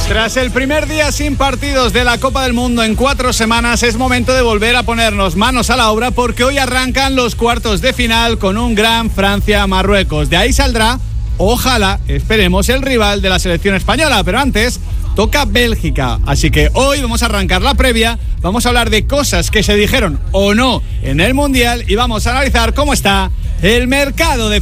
Tras el primer día sin partidos de la Copa del Mundo en 4 semanas, es momento de volver a ponernos manos a la obra porque hoy arrancan los cuartos de final con un gran Francia-Marruecos. De ahí saldrá, ojalá, esperemos, el rival de la selección española, pero antes toca Bélgica. Así que hoy vamos a arrancar la previa, vamos a hablar de cosas que se dijeron o no en el Mundial y vamos a analizar cómo está el mercado de